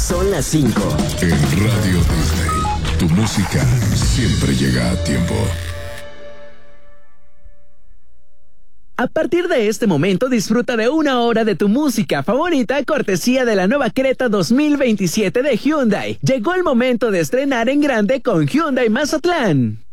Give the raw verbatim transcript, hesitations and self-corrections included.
Son las cinco. En Radio Disney, tu música siempre llega a tiempo. A partir de este momento disfruta de una hora de tu música favorita cortesía de la nueva Creta dos mil veintisiete de Hyundai. Llegó el momento de estrenar en grande con Hyundai Mazatlán.